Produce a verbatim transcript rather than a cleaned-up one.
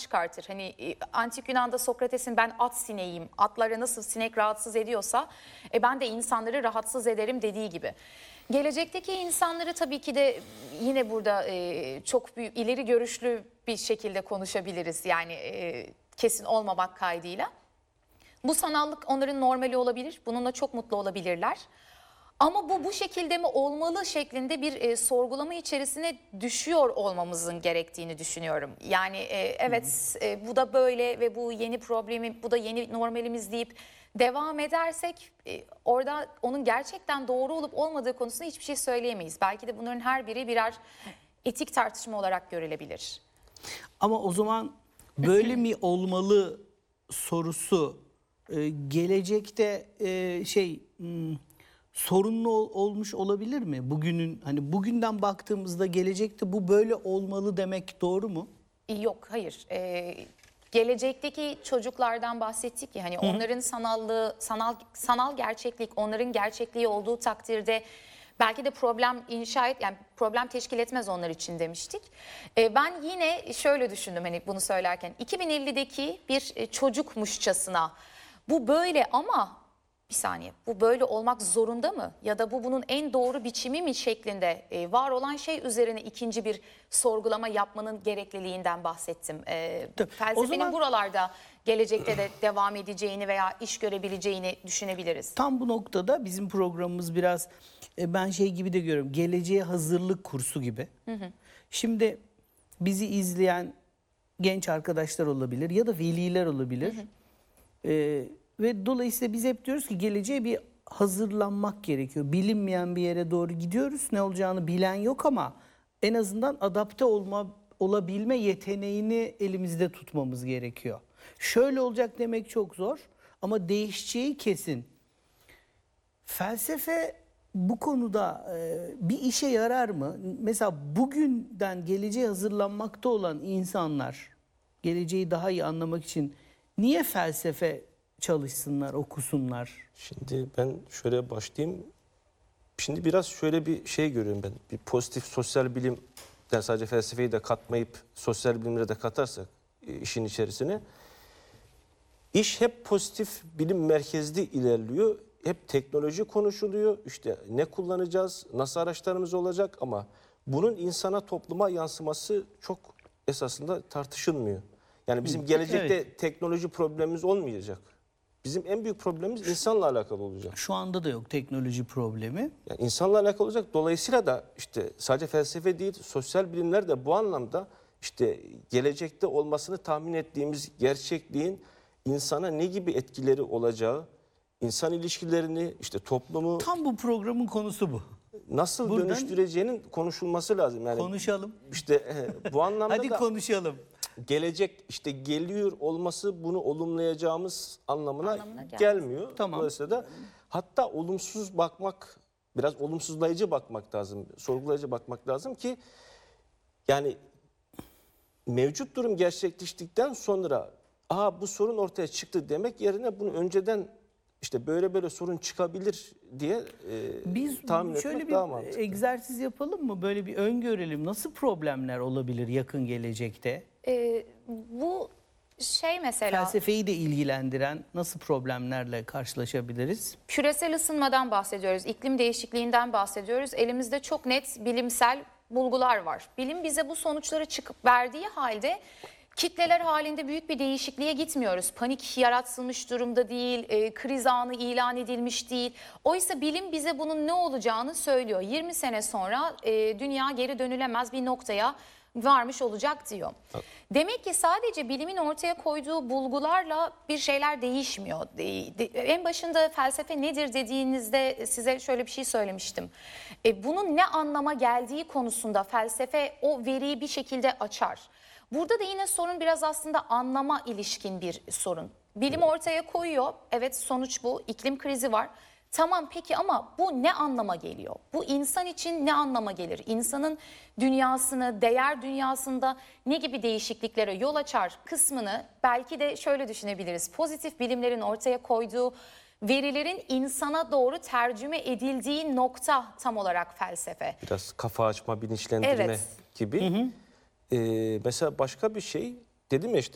çıkartır. Hani e, Antik Yunan'da Sokrates'in ben at sineğim, atlara nasıl sinek rahatsız ediyorsa e, ben de insanları rahatsız ederim dediği gibi. Gelecekteki insanları tabii ki de yine burada e, çok büyük, ileri görüşlü bir şekilde konuşabiliriz. Yani e, kesin olmamak kaydıyla. Bu sanallık onların normali olabilir. Bununla çok mutlu olabilirler. Ama bu bu şekilde mi olmalı şeklinde bir e, sorgulama içerisine düşüyor olmamızın gerektiğini düşünüyorum. Yani e, evet e, bu da böyle ve bu yeni problemi, bu da yeni normalimiz deyip devam edersek e, orada onun gerçekten doğru olup olmadığı konusunda hiçbir şey söyleyemeyiz. Belki de bunların her biri birer etik tartışma olarak görülebilir. Ama o zaman böyle mi olmalı sorusu e, gelecekte e, şey hmm, sorunlu ol- olmuş olabilir mi? Bugünün hani bugünden baktığımızda gelecekte bu böyle olmalı demek doğru mu? Yok, hayır. Ee, gelecekteki çocuklardan bahsettik ya, hani onların sanallığı, sanal sanal gerçeklik, onların gerçekliği olduğu takdirde belki de problem inşa et, yani problem teşkil etmez onlar için demiştik. Ee, ben yine şöyle düşündüm hani bunu söylerken, iki bin ellideki bir e, çocukmuşçasına bu böyle ama bir saniye, bu böyle olmak zorunda mı? Ya da bu bunun en doğru biçimi mi şeklinde e, var olan şey üzerine ikinci bir sorgulama yapmanın gerekliliğinden bahsettim. E, Tabii. felsefenin O zaman- buralarda gelecekte de devam edeceğini veya iş görebileceğini düşünebiliriz. Tam bu noktada bizim programımız biraz e, ben şey gibi de görüyorum. Geleceğe hazırlık kursu gibi. Şimdi bizi izleyen genç arkadaşlar olabilir ya da veliler olabilir. E, ve dolayısıyla biz hep diyoruz ki geleceğe bir hazırlanmak gerekiyor. Bilinmeyen bir yere doğru gidiyoruz. Ne olacağını bilen yok ama en azından adapte olma olabilme yeteneğini elimizde tutmamız gerekiyor. Şöyle olacak demek çok zor ama değişeceği kesin. Felsefe bu konuda e, bir işe yarar mı? Mesela bugünden geleceğe hazırlanmakta olan insanlar geleceği daha iyi anlamak için niye felsefe çalışsınlar, okusunlar? Şimdi ben şöyle başlayayım. Şimdi biraz şöyle bir şey görüyorum ben. Bir pozitif sosyal bilim, yani sadece felsefeyi de katmayıp sosyal bilimleri de katarsak e, işin içerisine. İş hep pozitif bilim merkezli ilerliyor. Hep teknoloji konuşuluyor. İşte ne kullanacağız, nasıl araçlarımız olacak ama bunun insana, topluma yansıması çok esasında tartışılmıyor. Yani bizim gelecekte Evet. teknoloji problemimiz olmayacak. Bizim en büyük problemimiz insanla alakalı olacak. Şu anda da yok teknoloji problemi. Yani insanla alakalı olacak. Dolayısıyla da işte sadece felsefe değil, sosyal bilimler de bu anlamda işte gelecekte olmasını tahmin ettiğimiz gerçekliğin insana ne gibi etkileri olacağı, insan ilişkilerini, işte toplumu Tam bu programın konusu bu. nasıl Buradan- dönüştüreceğinin konuşulması lazım. Yani Konuşalım. işte e, bu anlamda Hadi da konuşalım. gelecek işte geliyor olması bunu olumlayacağımız anlamına, Anlamına gelmez. gelmiyor. Tamam. Dolayısıyla da hatta olumsuz bakmak, biraz olumsuzlayıcı bakmak lazım, sorgulayıcı bakmak lazım ki yani mevcut durum gerçekleştikten sonra aa bu sorun ortaya çıktı demek yerine bunu önceden işte böyle böyle sorun çıkabilir diye e, Biz tahmin şöyle etmek bir daha mantıklı. egzersiz yapalım mı? Böyle bir öngörelim. Nasıl problemler olabilir yakın gelecekte? E, bu şey mesela Felsefeyi de ilgilendiren nasıl problemlerle karşılaşabiliriz? küresel ısınmadan bahsediyoruz, iklim değişikliğinden bahsediyoruz. Elimizde çok net bilimsel bulgular var. Bilim bize bu sonuçları çıkıp verdiği halde kitleler halinde büyük bir değişikliğe gitmiyoruz. Panik yaratılmış durumda değil, e, kriz anı ilan edilmiş değil. Oysa bilim bize bunun ne olacağını söylüyor. yirmi sene sonra e, dünya geri dönülemez bir noktaya varmış olacak diyor. Demek ki sadece bilimin ortaya koyduğu bulgularla bir şeyler değişmiyor. De- de- En başında felsefe nedir dediğinizde size şöyle bir şey söylemiştim. E, bunun ne anlama geldiği konusunda felsefe o veriyi bir şekilde açar. Burada da yine sorun biraz aslında anlama ilişkin bir sorun. Bilim ortaya koyuyor. Evet, sonuç bu. İklim krizi var. Tamam, peki ama bu ne anlama geliyor? Bu insan için ne anlama gelir? İnsanın dünyasını, değer dünyasında ne gibi değişikliklere yol açar kısmını belki de şöyle düşünebiliriz. Pozitif bilimlerin ortaya koyduğu verilerin insana doğru tercüme edildiği nokta tam olarak felsefe. Biraz kafa açma, bilinçlendirme Evet. gibi. Ee, mesela başka bir şey dedim ya işte